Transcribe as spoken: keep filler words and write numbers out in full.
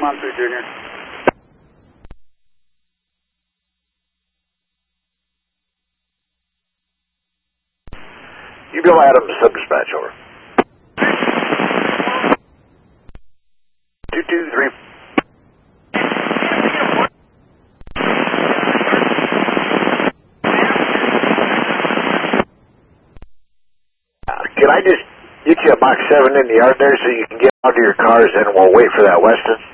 Come on through, Junior. You Bill Adams, sub-dispatch, over. Two, two, three. Can I just get you a box seven in the yard there so you can get out of your cars and we'll wait for that Weston?